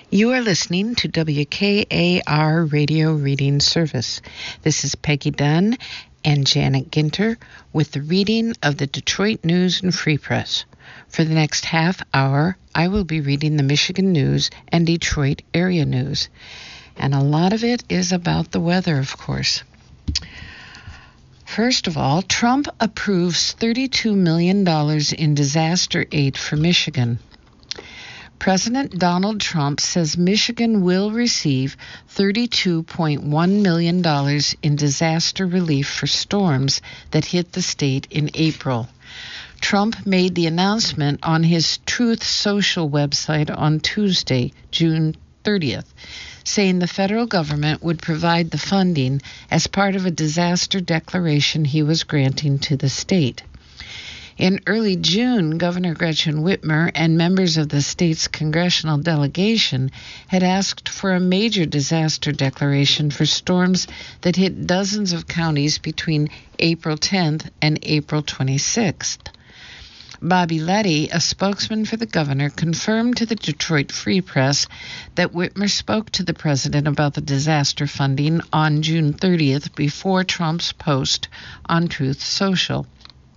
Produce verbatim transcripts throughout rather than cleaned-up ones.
You are listening to W K A R Radio Reading Service. This is Peggy Dunn and Janet Ginter with the reading of the Detroit News and Free Press. For the next half hour, I will be reading the Michigan News and Detroit area news. And a lot of it is about the weather, of course. First of all, Trump approves thirty-two million dollars in disaster aid for Michigan. President Donald Trump says Michigan will receive thirty-two point one million dollars in disaster relief for storms that hit the state in April. Trump made the announcement on his Truth Social website on Tuesday, June thirtieth, saying the federal government would provide the funding as part of a disaster declaration he was granting to the state. In early June, Governor Gretchen Whitmer and members of the state's congressional delegation had asked for a major disaster declaration for storms that hit dozens of counties between April tenth and April twenty-sixth. Bobby Leddy, a spokesman for the governor, confirmed to the Detroit Free Press that Whitmer spoke to the president about the disaster funding on June thirtieth before Trump's post on Truth Social.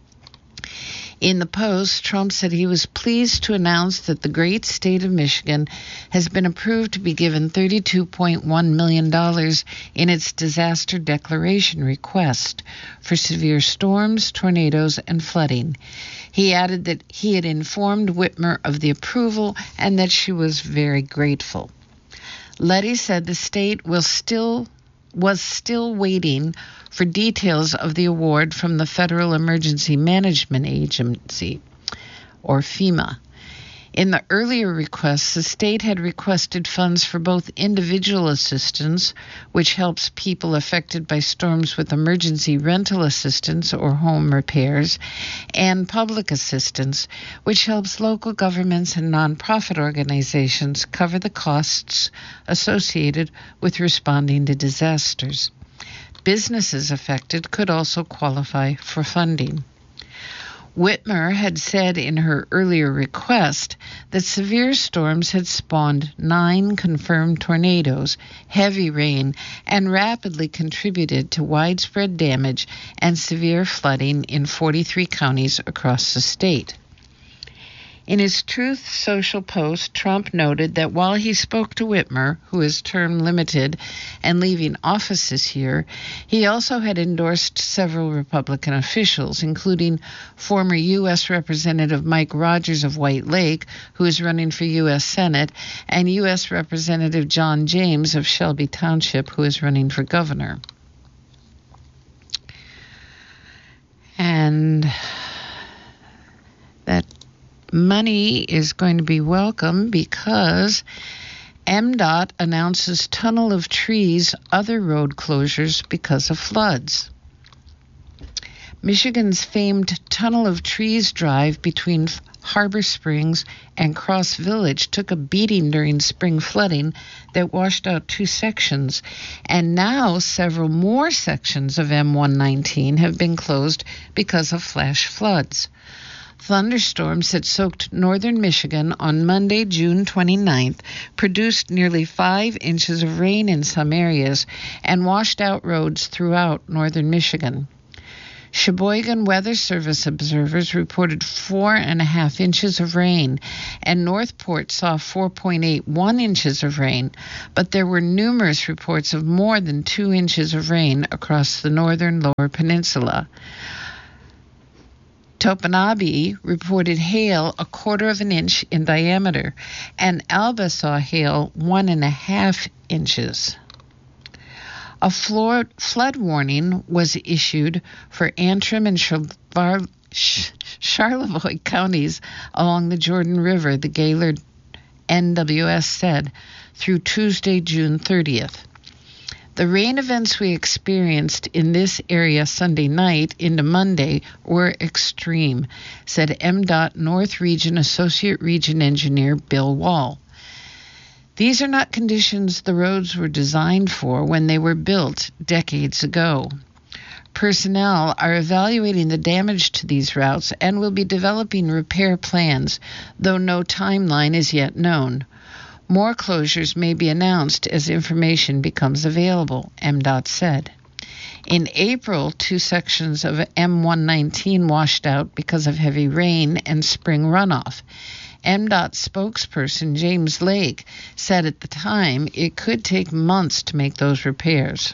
In the post, Trump said he was pleased to announce that the great state of Michigan has been approved to be given thirty-two point one million dollars in its disaster declaration request for severe storms, tornadoes, and flooding. He added that he had informed Whitmer of the approval and that she was very grateful. Leddy said the state will still was still waiting for details of the award from the Federal Emergency Management Agency, or FEMA. In the earlier requests, the state had requested funds for both individual assistance, which helps people affected by storms with emergency rental assistance or home repairs, and public assistance, which helps local governments and nonprofit organizations cover the costs associated with responding to disasters. Businesses affected could also qualify for funding. Whitmer had said in her earlier request that severe storms had spawned nine confirmed tornadoes, heavy rain, and rapidly contributed to widespread damage and severe flooding in forty-three counties across the state. In his Truth Social post, Trump noted that while he spoke to Whitmer, who is term limited and leaving office this year, he also had endorsed several Republican officials, including former U S Representative Mike Rogers of White Lake, who is running for U S Senate, and U S Representative John James of Shelby Township, who is running for governor. And that money is going to be welcome because M DOT announces tunnel of trees, other road closures because of floods. Michigan's famed Tunnel of Trees drive between Harbor Springs and Cross Village took a beating during spring flooding that washed out two sections, and now several more sections of M one nineteen have been closed because of flash floods. Thunderstorms that soaked northern Michigan on Monday, June twenty-ninth, produced nearly five inches of rain in some areas and washed out roads throughout northern Michigan. Sheboygan Weather Service observers reported four and a half inches of rain, and Northport saw four point eight one inches of rain, but there were numerous reports of more than two inches of rain across the northern Lower Peninsula. Topinabe reported hail a quarter of an inch in diameter, and Alba saw hail one and a half inches. A flood warning was issued for Antrim and Charlevoix counties along the Jordan River, the Gaylord N W S said, through Tuesday, June thirtieth. The rain events we experienced in this area Sunday night into Monday were extreme, said M DOT North Region Associate Region Engineer Bill Wall. These are not conditions the roads were designed for when they were built decades ago. Personnel are evaluating the damage to these routes and will be developing repair plans, though no timeline is yet known. More closures may be announced as information becomes available, M DOT said. In April, two sections of M one nineteen washed out because of heavy rain and spring runoff. M DOT spokesperson James Lake said at the time it could take months to make those repairs.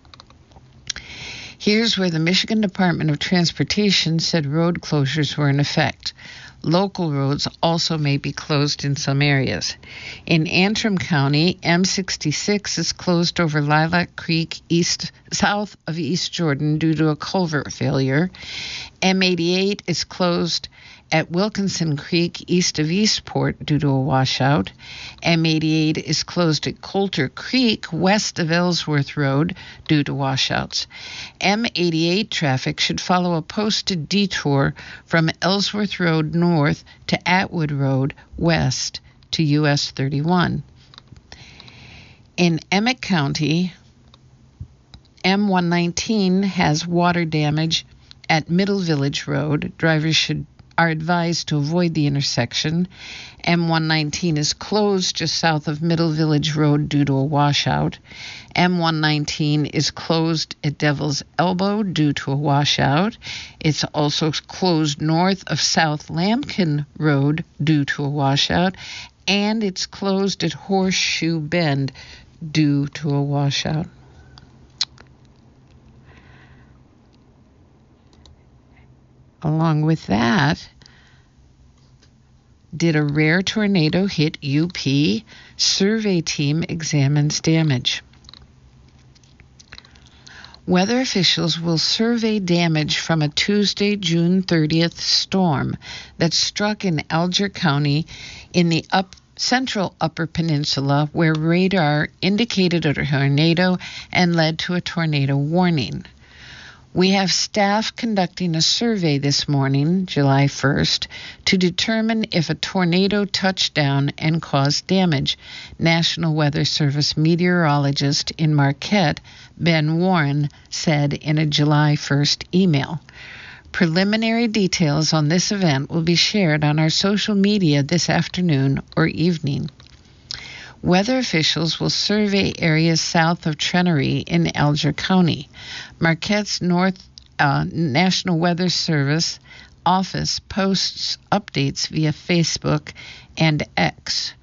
Here's where the Michigan Department of Transportation said road closures were in effect. Local roads also may be closed in some areas. In Antrim County, M sixty-six is closed over Lilac Creek east south of East Jordan due to a culvert failure. M eighty-eight is closed at Wilkinson Creek east of Eastport due to a washout. M eighty-eight is closed at Coulter Creek west of Ellsworth Road due to washouts. M eighty-eight traffic should follow a posted detour from Ellsworth Road north to Atwood Road west to U S thirty-one. In Emmett County, M one nineteen has water damage at Middle Village Road. Drivers should are advised to avoid the intersection. M one nineteen is closed just south of Middle Village Road due to a washout. M one nineteen is closed at Devil's Elbow due to a washout. It's also closed north of South Lambkin Road due to a washout. And it's closed at Horseshoe Bend due to a washout. Along with that, did a rare tornado hit U P? Survey team examines damage. Weather officials will survey damage from a Tuesday, June thirtieth storm that struck in Alger County in the up central Upper Peninsula, where radar indicated a tornado and led to a tornado warning. We have staff conducting a survey this morning, July first, to determine if a tornado touched down and caused damage, National Weather Service meteorologist in Marquette, Ben Warren, said in a July first email. Preliminary details on this event will be shared on our social media this afternoon or evening. Weather officials will survey areas south of Trenery in Alger County. Marquette's North uh, National Weather Service office posts updates via Facebook and X.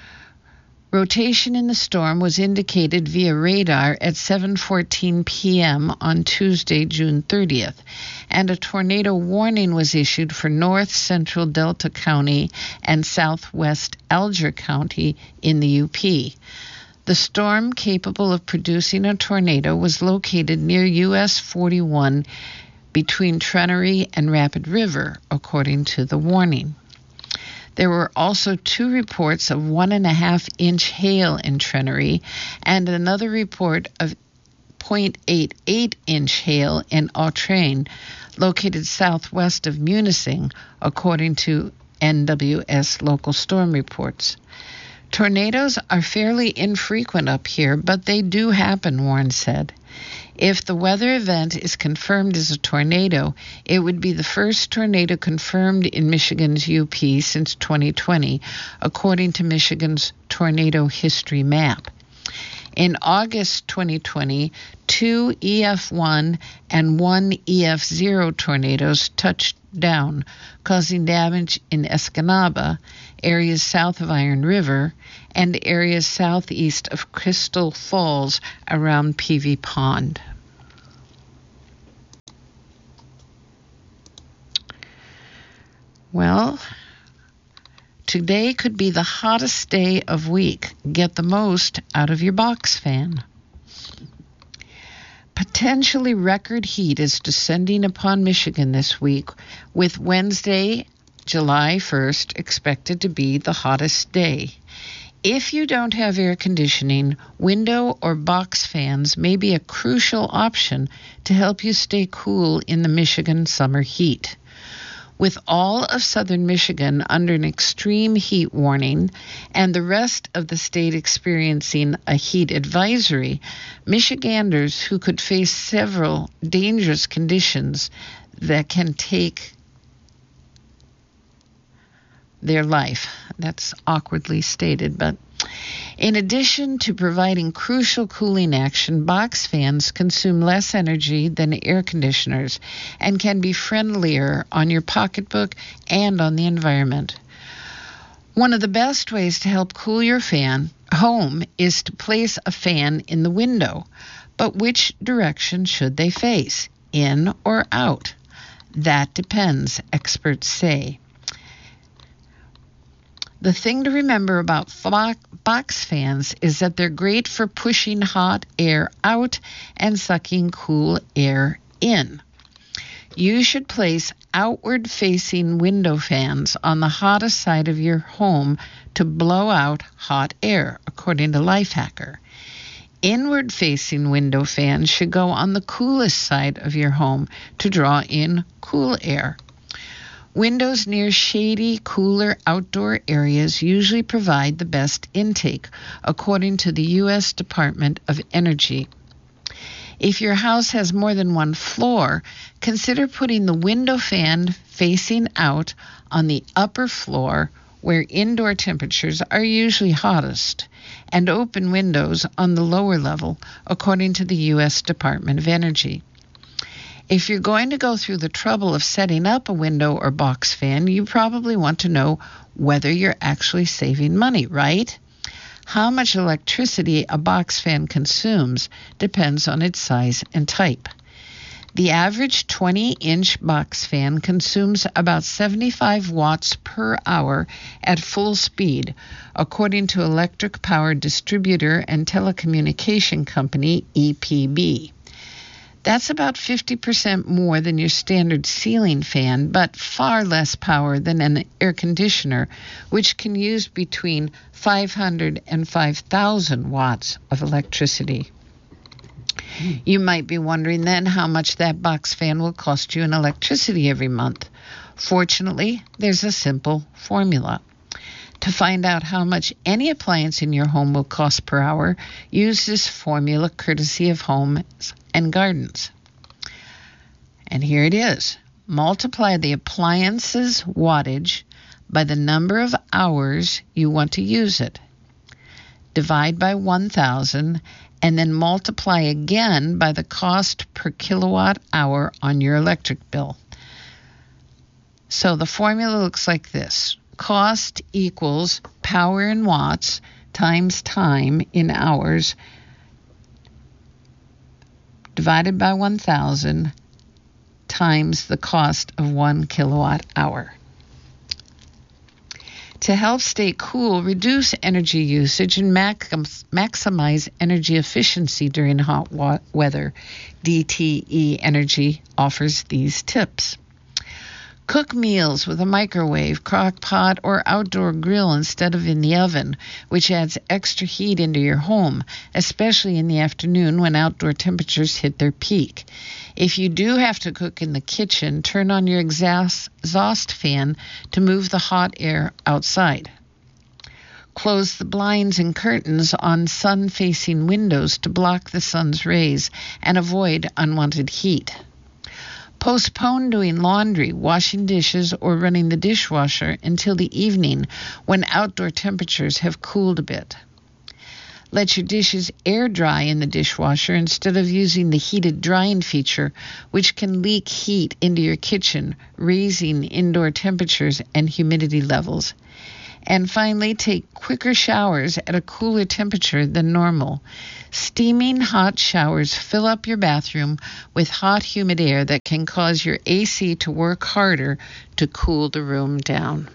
Rotation in the storm was indicated via radar at seven fourteen p.m. on Tuesday, June thirtieth, and a tornado warning was issued for north central Delta County and southwest Alger County in the U P. The storm capable of producing a tornado was located near U S forty-one between Trenery and Rapid River, according to the warning. There were also two reports of one and a half inch hail in Trenery and another report of zero point eight eight inch hail in Autrain, located southwest of Munising, according to N W S local storm reports. Tornadoes are fairly infrequent up here, but they do happen, Warren said. If the weather event is confirmed as a tornado, it would be the first tornado confirmed in Michigan's U P since twenty twenty, according to Michigan's tornado history map. In August twenty twenty, two E F one and one E F zero tornadoes touched down, causing damage in Escanaba, areas south of Iron River, and areas southeast of Crystal Falls around Peavy Pond. Well, today could be the hottest day of week. Get the most out of your box fan. Potentially record heat is descending upon Michigan this week, with Wednesday, July first, expected to be the hottest day. If you don't have air conditioning, window or box fans may be a crucial option to help you stay cool in the Michigan summer heat. With all of southern Michigan under an extreme heat warning and the rest of the state experiencing a heat advisory, Michiganders who could face several dangerous conditions that can take their life. That's awkwardly stated, but In addition to providing crucial cooling action, box fans consume less energy than air conditioners and can be friendlier on your pocketbook and on the environment. One of the best ways to help cool your fan home is to place a fan in the window. But which direction should they face, in or out? That depends, experts say. The thing to remember about box fans is that they're great for pushing hot air out and sucking cool air in. You should place outward-facing window fans on the hottest side of your home to blow out hot air, according to Lifehacker. Inward-facing window fans should go on the coolest side of your home to draw in cool air. Windows near shady, cooler outdoor areas usually provide the best intake, according to the U S Department of Energy. If your house has more than one floor, consider putting the window fan facing out on the upper floor where indoor temperatures are usually hottest, and open windows on the lower level, according to the U S Department of Energy. If you're going to go through the trouble of setting up a window or box fan, you probably want to know whether you're actually saving money, right? How much electricity a box fan consumes depends on its size and type. The average twenty-inch box fan consumes about seventy-five watts per hour at full speed, according to electric power distributor and telecommunication company E P B. That's about fifty percent more than your standard ceiling fan, but far less power than an air conditioner, which can use between five hundred and five thousand watts of electricity. You might be wondering then how much that box fan will cost you in electricity every month. Fortunately, there's a simple formula. To find out how much any appliance in your home will cost per hour, use this formula courtesy of Homes and Gardens. And here it is. Multiply the appliance's wattage by the number of hours you want to use it. Divide by one thousand, and then multiply again by the cost per kilowatt hour on your electric bill. So the formula looks like this. Cost equals power in watts times time in hours divided by one thousand times the cost of one kilowatt hour. To help stay cool, reduce energy usage and max- maximize energy efficiency during hot wa- weather. D T E Energy offers these tips. Cook meals with a microwave, crock pot, or outdoor grill instead of in the oven, which adds extra heat into your home, especially in the afternoon when outdoor temperatures hit their peak. If you do have to cook in the kitchen, turn on your exhaust, exhaust fan to move the hot air outside. Close the blinds and curtains on sun-facing windows to block the sun's rays and avoid unwanted heat. Postpone doing laundry, washing dishes, or running the dishwasher until the evening when outdoor temperatures have cooled a bit. Let your dishes air dry in the dishwasher instead of using the heated drying feature, which can leak heat into your kitchen, raising indoor temperatures and humidity levels. And finally, take quicker showers at a cooler temperature than normal. Steaming hot showers fill up your bathroom with hot, humid air that can cause your A C to work harder to cool the room down.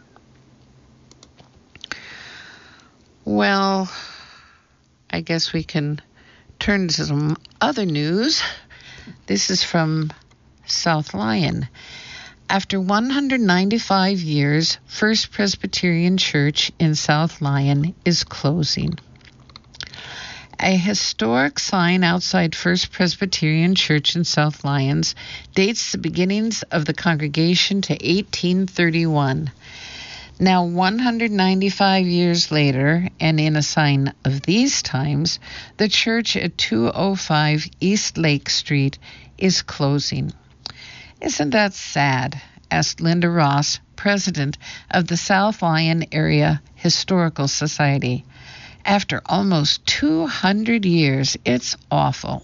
Well, I guess we can turn to some other news. This is from South Lyon. After one hundred ninety-five years, First Presbyterian Church in South Lyon is closing. A historic sign outside First Presbyterian Church in South Lyons dates the beginnings of the congregation to eighteen thirty-one. Now, one hundred ninety-five years later, and in a sign of these times, the church at two oh five East Lake Street is closing. Isn't that sad? Asked Linda Ross, president of the South Lyon Area Historical Society. after almost two hundred years. It's awful.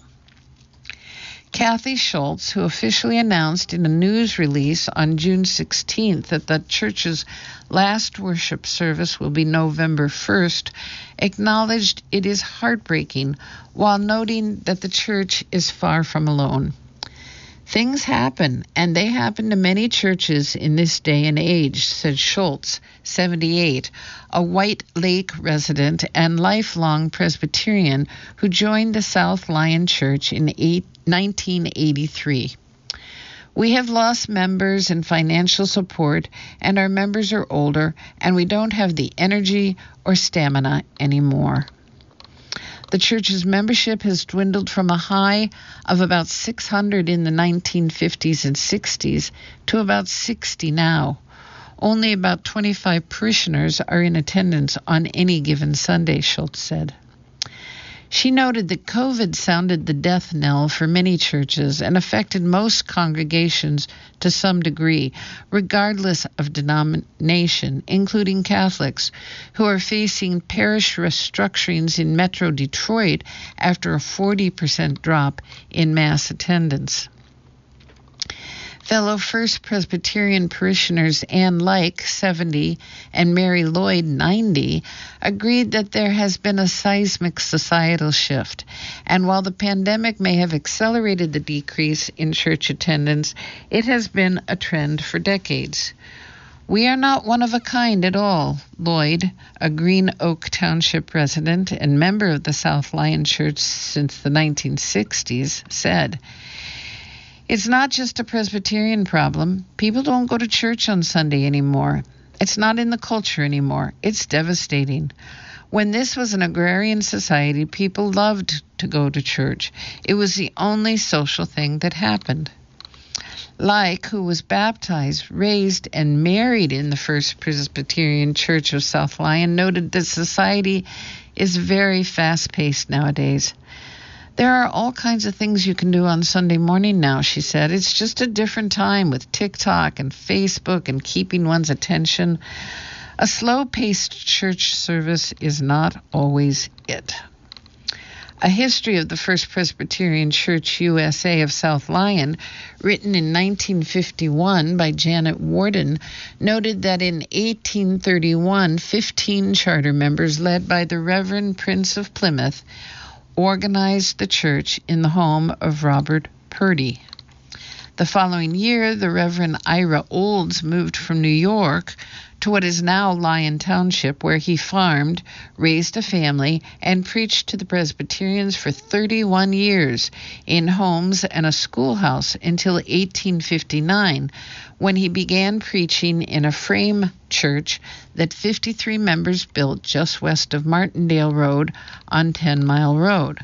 Kathy Schultz, who officially announced in a news release on June sixteenth that the church's last worship service will be November first, acknowledged it is heartbreaking while noting that the church is far from alone. Things happen, and they happen to many churches in this day and age, said Schultz, seventy-eight, a White Lake resident and lifelong Presbyterian who joined the South Lyon Church in nineteen eighty-three. We have lost members and financial support, and our members are older, and we don't have the energy or stamina anymore. The church's membership has dwindled from a high of about six hundred in the nineteen fifties and sixties to about sixty now. Only about twenty-five parishioners are in attendance on any given Sunday, Schultz said. She noted that COVID sounded the death knell for many churches and affected most congregations to some degree, regardless of denomination, including Catholics, who are facing parish restructurings in Metro Detroit after a forty percent drop in mass attendance. Fellow First Presbyterian parishioners Ann Like, seventy, and Mary Lloyd, ninety, agreed that there has been a seismic societal shift, and while the pandemic may have accelerated the decrease in church attendance, it has been a trend for decades. We are not one of a kind at all, Lloyd, a Green Oak Township resident and member of the South Lyon Church since the nineteen sixties, said. It's not just a Presbyterian problem. People don't go to church on Sunday anymore. It's not in the culture anymore. It's devastating. When this was an agrarian society, people loved to go to church. It was the only social thing that happened. Like, who was baptized, raised, and married in the First Presbyterian Church of South Lyon, noted that society is very fast-paced nowadays. There are all kinds of things you can do on Sunday morning now, she said. It's just a different time with TikTok and Facebook and keeping one's attention. A slow-paced church service is not always it. A History of the First Presbyterian Church U S A of South Lyon, written in nineteen fifty-one by Janet Warden, noted that in eighteen thirty-one, fifteen charter members led by the Reverend Prince of Plymouth organized the church in the home of Robert Purdy. The following year, the Reverend Ira Olds moved from New York to what is now Lyon Township, where he farmed, raised a family, and preached to the Presbyterians for thirty-one years in homes and a schoolhouse until eighteen fifty-nine, when he began preaching in a frame church that fifty-three members built just west of Martindale Road on Ten Mile Road.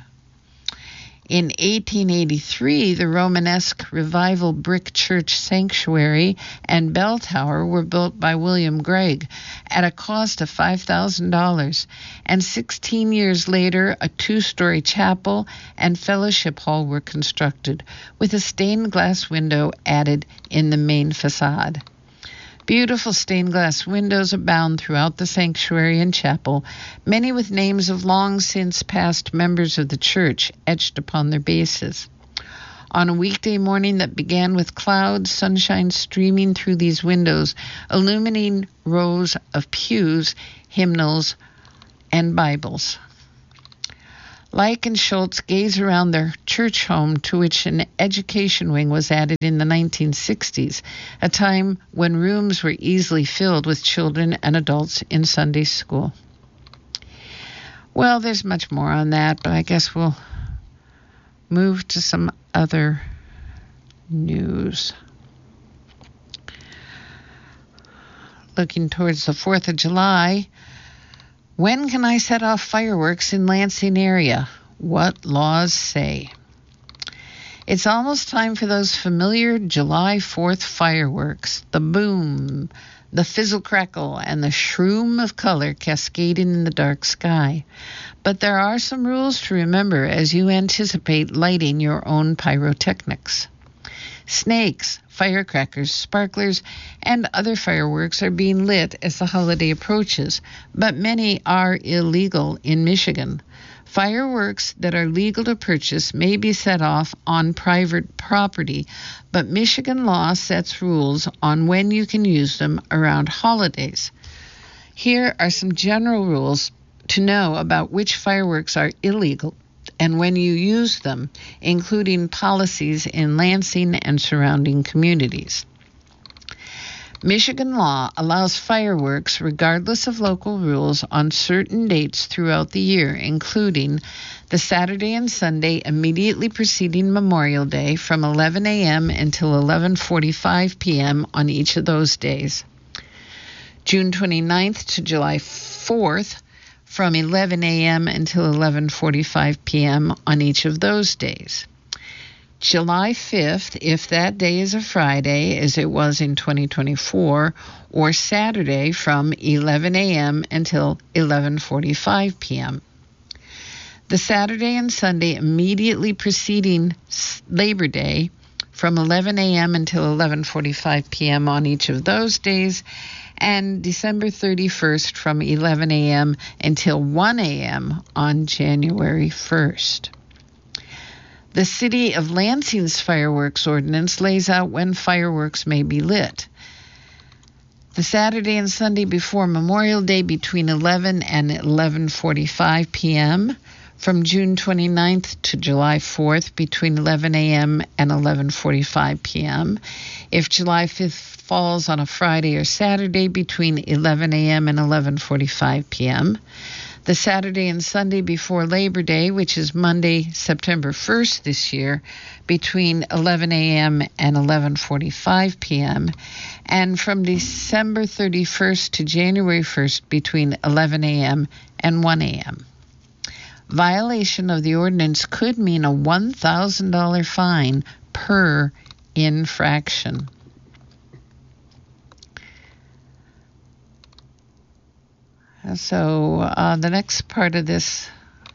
In eighteen eighty-three, the Romanesque Revival Brick Church Sanctuary and Bell Tower were built by William Gregg at a cost of five thousand dollars, and sixteen years later, a two-story chapel and fellowship hall were constructed, with a stained glass window added in the main facade. Beautiful stained glass windows abound throughout the sanctuary and chapel, many with names of long since past members of the church etched upon their bases. On a weekday morning that began with clouds, sunshine streaming through these windows, illuminating rows of pews, hymnals, and Bibles. Like and Schultz gaze around their church home, to which an education wing was added in the nineteen sixties, a time when rooms were easily filled with children and adults in Sunday school. Well, there's much more on that, but I guess we'll move to some other news. Looking towards the fourth of July, when can I set off fireworks in Lansing area? What laws say? It's almost time for those familiar July fourth fireworks, the boom, the fizzle crackle, and the shroom of color cascading in the dark sky. But there are some rules to remember as you anticipate lighting your own pyrotechnics. Snakes, firecrackers, sparklers, and other fireworks are being lit as the holiday approaches, but many are illegal in Michigan. Fireworks that are legal to purchase may be set off on private property, but Michigan law sets rules on when you can use them around holidays. Here are some general rules to know about which fireworks are illegal and when you use them, including policies in Lansing and surrounding communities. Michigan law allows fireworks regardless of local rules on certain dates throughout the year, including the Saturday and Sunday immediately preceding Memorial Day from eleven a.m. until eleven forty-five p.m. on each of those days. June twenty-ninth to July fourth from eleven a.m. until eleven forty-five p.m. on each of those days. July fifth, if that day is a Friday, as it was in twenty twenty-four, or Saturday from eleven a.m. until eleven forty-five p.m. The Saturday and Sunday immediately preceding Labor Day from eleven a.m. until eleven forty-five p.m. on each of those days, and December thirty-first from eleven a.m. until one a.m. on January first. The City of Lansing's fireworks ordinance lays out when fireworks may be lit. The Saturday and Sunday before Memorial Day between eleven and eleven forty-five p.m., from June twenty-ninth to July fourth between eleven a.m. and eleven forty-five p.m., if July fifth falls on a Friday or Saturday between eleven a.m. and eleven forty-five p.m., the Saturday and Sunday before Labor Day, which is Monday, September first this year, between eleven a.m. and eleven forty-five p.m., and from December thirty-first to January first between eleven a.m. and one a.m. Violation of the ordinance could mean a one thousand dollars fine per infraction. So uh, the next part of this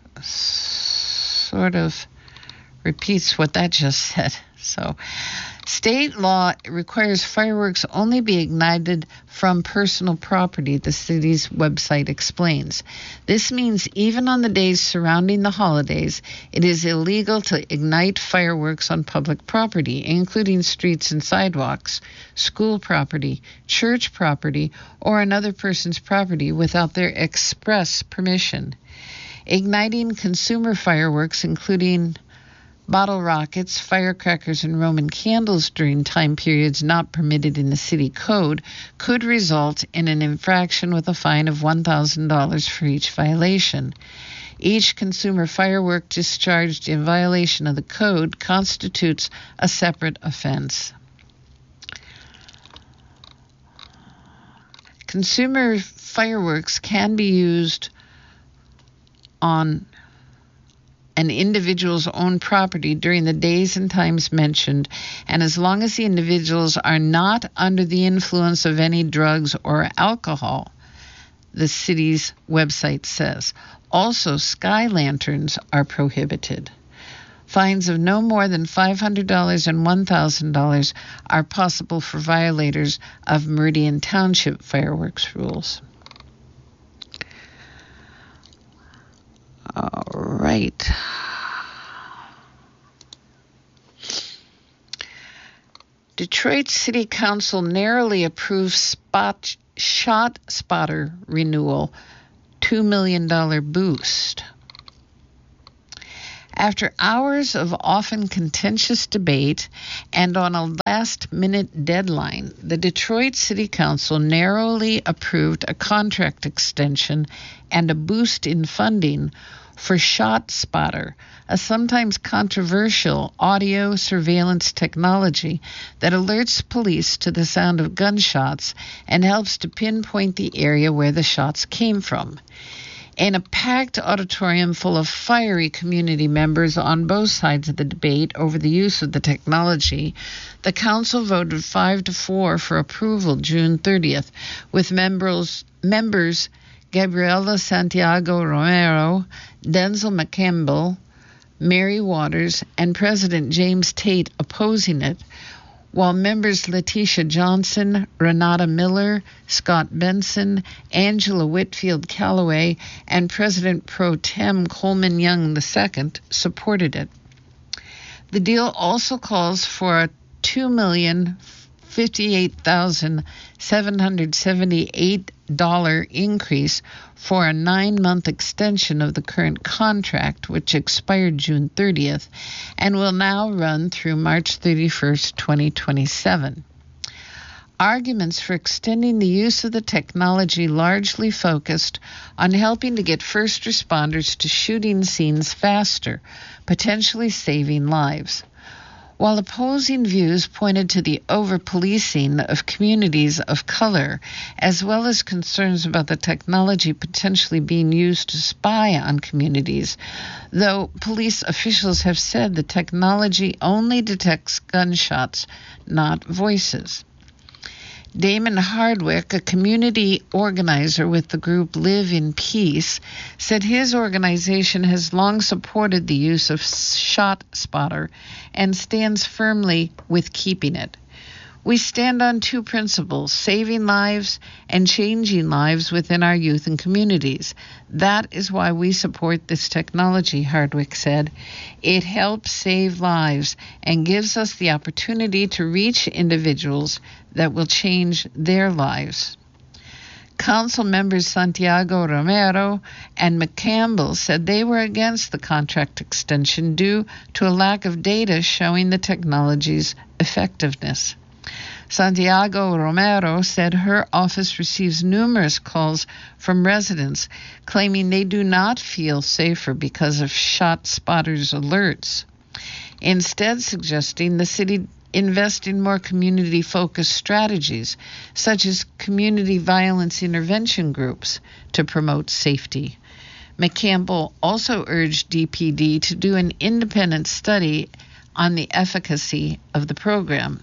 sort of repeats what that just said. So state law requires fireworks only be ignited from personal property, the city's website explains. This means even on the days surrounding the holidays, it is illegal to ignite fireworks on public property, including streets and sidewalks, school property, church property, or another person's property without their express permission. Igniting consumer fireworks, including bottle rockets, firecrackers, and Roman candles during time periods not permitted in the city code could result in an infraction with a fine of one thousand dollars for each violation. Each consumer firework discharged in violation of the code constitutes a separate offense. Consumer fireworks can be used on an individual's own property during the days and times mentioned, and as long as the individuals are not under the influence of any drugs or alcohol, the city's website says. Also, sky lanterns are prohibited. Fines of no more than five hundred dollars and one thousand dollars are possible for violators of Meridian Township fireworks rules. All right. Detroit City Council narrowly approves spot, Shot Spotter renewal, two million dollars boost. After hours of often contentious debate and on a last-minute deadline, the Detroit City Council narrowly approved a contract extension and a boost in funding for Shot Spotter, a sometimes controversial audio surveillance technology that alerts police to the sound of gunshots and helps to pinpoint the area where the shots came from. In a packed auditorium full of fiery community members on both sides of the debate over the use of the technology, the council voted five to four for approval June thirtieth, with members, members Gabriela Santiago Romero, Denzel McCampbell, Mary Waters, and President James Tate opposing it, while members Letitia Johnson, Renata Miller, Scott Benson, Angela Whitfield Callaway, and President Pro Tem Coleman Young the Second supported it. The deal also calls for a two million fifty-eight thousand seven hundred seventy-eight dollars increase for a nine-month extension of the current contract, which expired June thirtieth and will now run through March thirty-first, twenty twenty-seven. Arguments for extending the use of the technology largely focused on helping to get first responders to shooting scenes faster, potentially saving lives. While opposing views pointed to the over-policing of communities of color, as well as concerns about the technology potentially being used to spy on communities, though police officials have said the technology only detects gunshots, not voices. Damon Hardwick, a community organizer with the group Live in Peace, said his organization has long supported the use of ShotSpotter and stands firmly with keeping it. We stand on two principles, saving lives and changing lives within our youth and communities. That is why we support this technology, Hardwick said. It helps save lives and gives us the opportunity to reach individuals that will change their lives. Council members Santiago Romero and McCampbell said they were against the contract extension due to a lack of data showing the technology's effectiveness. Santiago Romero said her office receives numerous calls from residents claiming they do not feel safer because of ShotSpotter's alerts, instead suggesting the city invest in more community-focused strategies, such as community violence intervention groups, to promote safety. McCampbell also urged D P D to do an independent study on the efficacy of the program.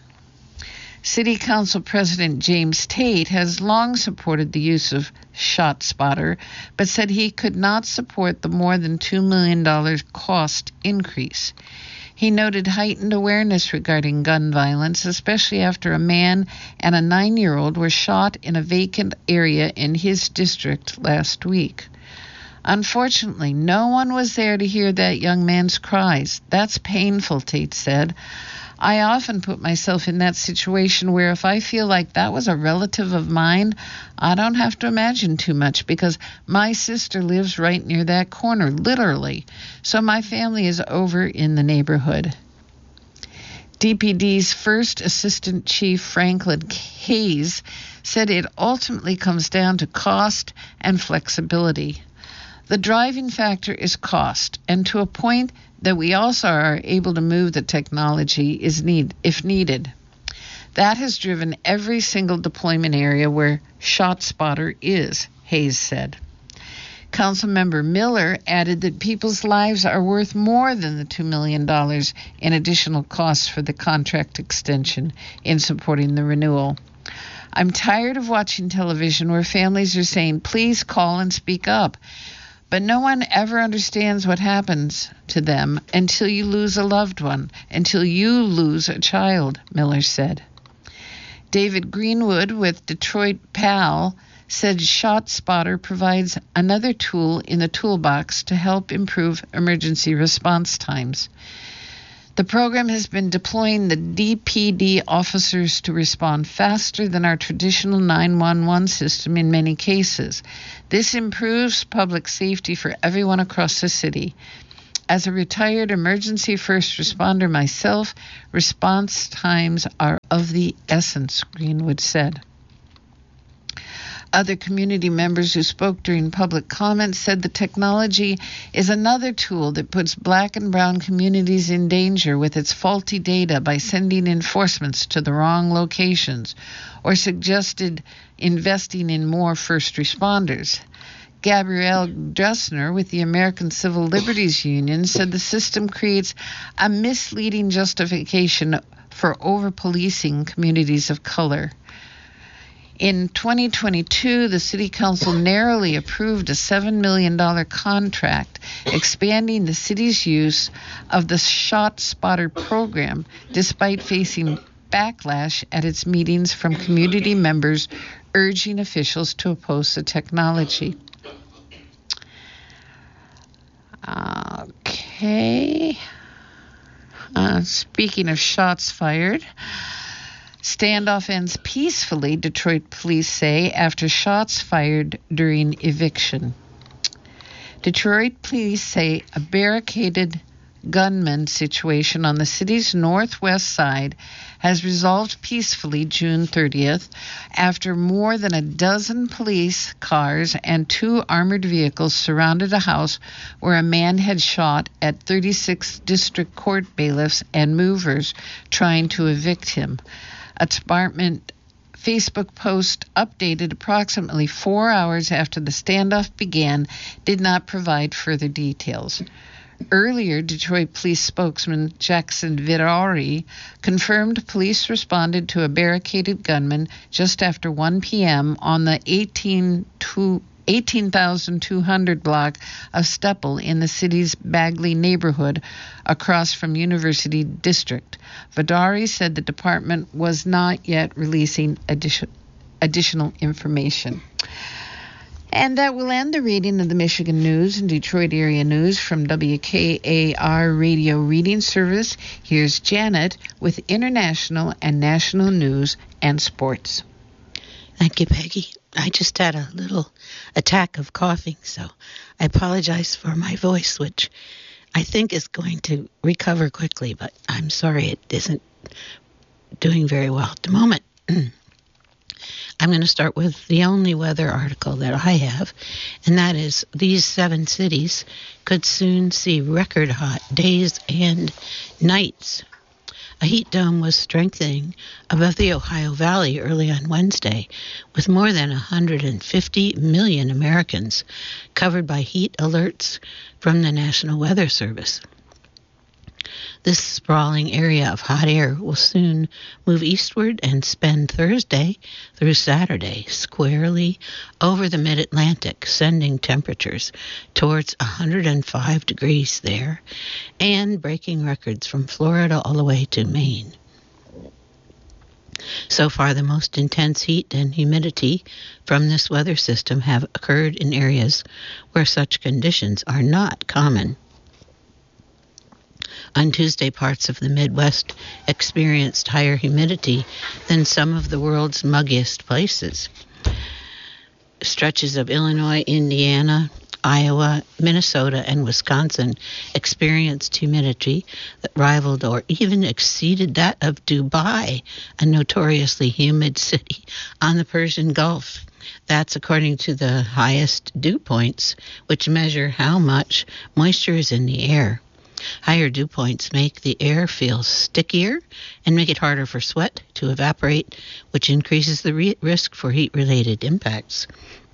City Council President James Tate has long supported the use of ShotSpotter, but said he could not support the more than two million dollars cost increase. He noted heightened awareness regarding gun violence, especially after a man and a nine-year-old were shot in a vacant area in his district last week. Unfortunately, no one was there to hear that young man's cries. That's painful, Tate said. I often put myself in that situation where if I feel like that was a relative of mine, I don't have to imagine too much because my sister lives right near that corner, literally. So my family is over in the neighborhood. D P D's first Assistant Chief Franklin Hayes said it ultimately comes down to cost and flexibility. The driving factor is cost, and to a point that we also are able to move the technology is need if needed. That has driven every single deployment area where ShotSpotter is, Hayes said. Councilmember Miller added that people's lives are worth more than the two million dollars in additional costs for the contract extension in supporting the renewal. I'm tired of watching television where families are saying, please call and speak up. But no one ever understands what happens to them until you lose a loved one, until you lose a child, Miller said. David Greenwood with Detroit P A L said ShotSpotter provides another tool in the toolbox to help improve emergency response times. The program has been deploying the D P D officers to respond faster than our traditional nine one one system in many cases. This improves public safety for everyone across the city. As a retired emergency first responder myself, response times are of the essence, Greenwood said. Other community members who spoke during public comments said the technology is another tool that puts black and brown communities in danger with its faulty data by sending enforcements to the wrong locations, or suggested investing in more first responders. Gabrielle Dressner with the American Civil Liberties Union said the system creates a misleading justification for over-policing communities of color. In twenty twenty-two, the City Council narrowly approved a seven million dollars contract expanding the city's use of the ShotSpotter program, despite facing backlash at its meetings from community members urging officials to oppose the technology. Okay. Uh, speaking of shots fired, standoff ends peacefully, Detroit police say, after shots fired during eviction. Detroit police say a barricaded gunman situation on the city's northwest side has resolved peacefully June thirtieth after more than a dozen police cars and two armored vehicles surrounded a house where a man had shot at thirty-six district court bailiffs and movers trying to evict him. A department Facebook post updated approximately four hours after the standoff began did not provide further details. Earlier, Detroit police spokesman Jackson Vidari confirmed police responded to a barricaded gunman just after one p.m. on the eighteen thousand two hundred block of Steppel in the city's Bagley neighborhood across from University District. Vidari said the department was not yet releasing addition, additional information. And that will end the reading of the Michigan News and Detroit area news from W K A R Radio Reading Service. Here's Janet with international and national news and sports. Thank you, Peggy. I just had a little attack of coughing, so I apologize for my voice, which I think is going to recover quickly, but I'm sorry it isn't doing very well at the moment. I'm going to start with the only weather article that I have, and that is these seven cities could soon see record hot days and nights. A heat dome was strengthening above the Ohio Valley early on Wednesday, with more than one hundred fifty million Americans covered by heat alerts from the National Weather Service. This sprawling area of hot air will soon move eastward and spend Thursday through Saturday squarely over the mid-Atlantic, sending temperatures towards one hundred five degrees there and breaking records from Florida all the way to Maine. So far, the most intense heat and humidity from this weather system have occurred in areas where such conditions are not common. On Tuesday, parts of the Midwest experienced higher humidity than some of the world's muggiest places. Stretches of Illinois, Indiana, Iowa, Minnesota, and Wisconsin experienced humidity that rivaled or even exceeded that of Dubai, a notoriously humid city on the Persian Gulf. That's according to the highest dew points, which measure how much moisture is in the air. Higher dew points make the air feel stickier and make it harder for sweat to evaporate, which increases the re- risk for heat-related impacts.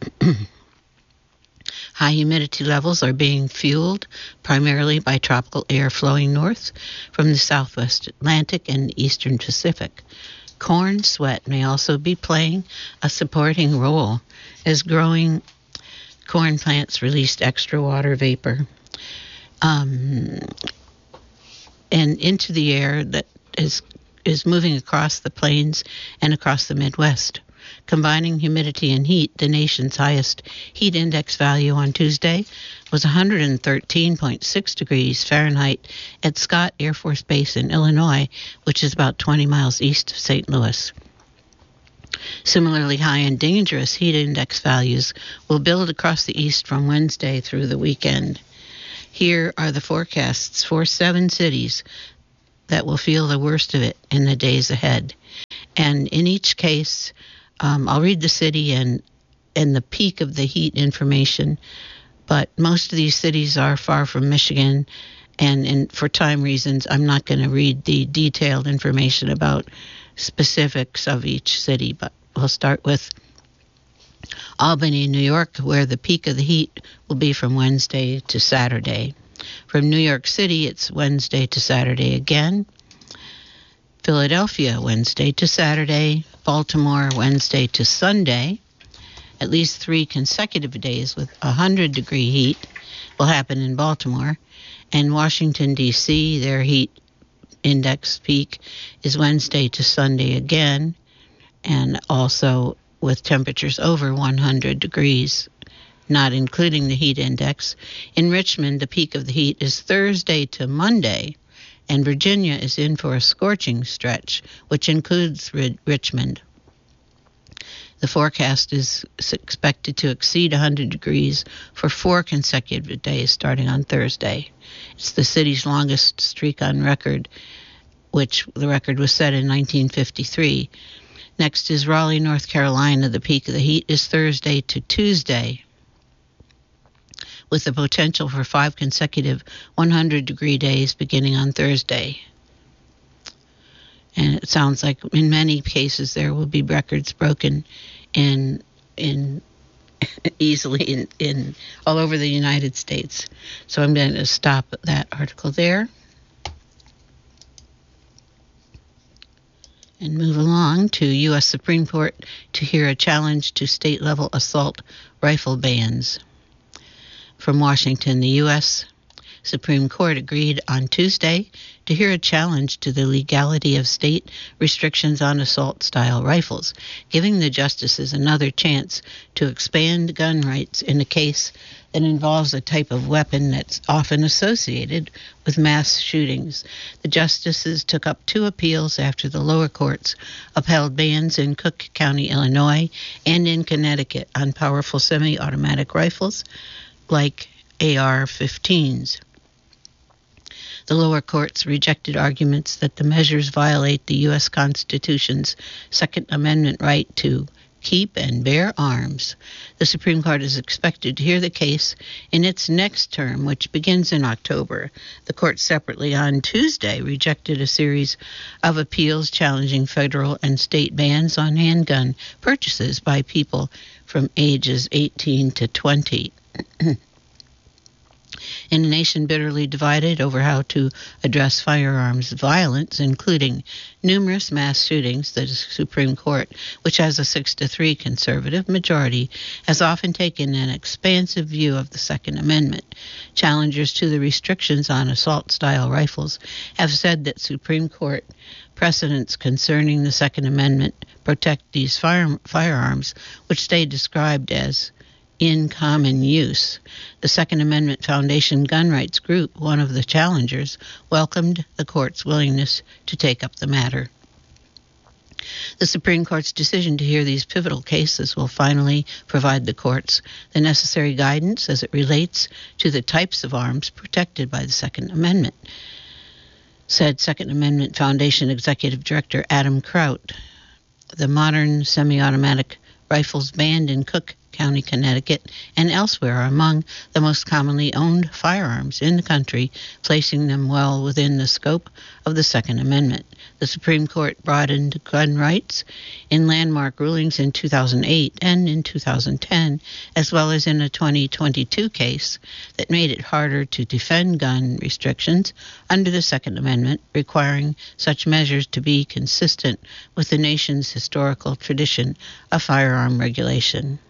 High humidity levels are being fueled primarily by tropical air flowing north from the southwest Atlantic and eastern Pacific. Corn sweat may also be playing a supporting role as growing corn plants released extra water vapor Um, and into the air that is is moving across the plains and across the Midwest. Combining humidity and heat, the nation's highest heat index value on Tuesday was one hundred thirteen point six degrees Fahrenheit at Scott Air Force Base in Illinois, which is about twenty miles east of Saint Louis. Similarly high and dangerous heat index values will build across the east from Wednesday through the weekend. Here are the forecasts for seven cities that will feel the worst of it in the days ahead. And in each case, um, I'll read the city and, and the peak of the heat information, but most of these cities are far from Michigan, and, and for time reasons, I'm not going to read the detailed information about specifics of each city, but we'll start with Albany, New York, where the peak of the heat will be from Wednesday to Saturday. From New York City, it's Wednesday to Saturday again. Philadelphia, Wednesday to Saturday. Baltimore, Wednesday to Sunday. At least three consecutive days with one hundred degree heat will happen in Baltimore. And Washington, D C, their heat index peak is Wednesday to Sunday again, and also with temperatures over one hundred degrees, not including the heat index. In Richmond, the peak of the heat is Thursday to Monday, and Virginia is in for a scorching stretch, which includes Ri- Richmond. The forecast is expected to exceed one hundred degrees for four consecutive days starting on Thursday. It's the city's longest streak on record, which the record was set in nineteen fifty-three. Next is Raleigh, North Carolina. The peak of the heat is Thursday to Tuesday, with the potential for five consecutive one hundred degree days beginning on Thursday. And it sounds like in many cases there will be records broken in in easily in, in all over the United States. So I'm going to stop that article there and move along to U S Supreme Court to hear a challenge to state-level assault rifle bans. From Washington, the U S Supreme Court agreed on Tuesday to hear a challenge to the legality of state restrictions on assault-style rifles, giving the justices another chance to expand gun rights in a case that involves a type of weapon that's often associated with mass shootings. The justices took up two appeals after the lower courts upheld bans in Cook County, Illinois, and in Connecticut on powerful semi-automatic rifles like A R fifteens. The lower courts rejected arguments that the measures violate the U S Constitution's Second Amendment right to keep and bear arms. The Supreme Court is expected to hear the case in its next term, which begins in October. The court separately on Tuesday rejected a series of appeals challenging federal and state bans on handgun purchases by people from ages eighteen to twenty. In a nation bitterly divided over how to address firearms violence, including numerous mass shootings, the Supreme Court, which has a six to three conservative majority, has often taken an expansive view of the Second Amendment. Challengers to the restrictions on assault-style rifles have said that Supreme Court precedents concerning the Second Amendment protect these fire, firearms, which they described as in common use. The Second Amendment Foundation Gun Rights Group, one of the challengers, welcomed the court's willingness to take up the matter. The Supreme Court's decision to hear these pivotal cases will finally provide the courts the necessary guidance as it relates to the types of arms protected by the Second Amendment, said Second Amendment Foundation Executive Director Adam Kraut. The modern semi-automatic rifles banned in Cook County, Connecticut, and elsewhere are among the most commonly owned firearms in the country, placing them well within the scope of the Second Amendment. The Supreme Court broadened gun rights in landmark rulings in two thousand eight and in two thousand ten, as well as in a twenty twenty-two case that made it harder to defend gun restrictions under the Second Amendment, requiring such measures to be consistent with the nation's historical tradition of firearm regulation.